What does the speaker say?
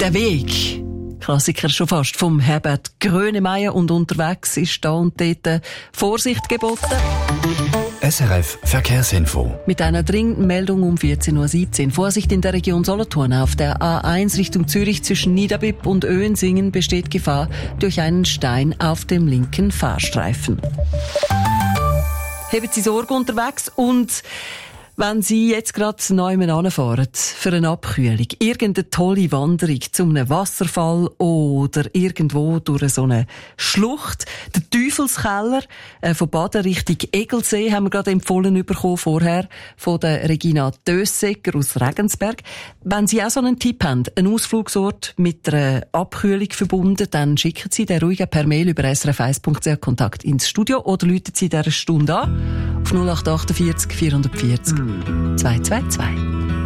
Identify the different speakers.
Speaker 1: Der Weg. Klassiker schon fast vom Herbert Grönemeyer, und unterwegs ist da und dort Vorsicht geboten.
Speaker 2: SRF Verkehrsinfo.
Speaker 1: Mit einer dringenden Meldung um 14.17 Uhr. Vorsicht in der Region Solothurn. Auf der A1 Richtung Zürich zwischen Niederbipp und Oehensingen besteht Gefahr durch einen Stein auf dem linken Fahrstreifen. Haben Sie Sorge unterwegs, und wenn Sie jetzt gerade neu hinfahren für eine Abkühlung, irgendeine tolle Wanderung zu einem Wasserfall oder irgendwo durch so eine Schlucht, der Teufelskeller von Baden Richtung Egelsee haben wir gerade empfohlen bekommen vorher von der Regina Dössecker aus Regensberg. Wenn Sie auch so einen Tipp haben, einen Ausflugsort mit einer Abkühlung verbunden, dann schicken Sie den ruhig per Mail über srf1.ch Kontakt ins Studio oder rufen Sie in dieser Stunde an auf 0848 440 222.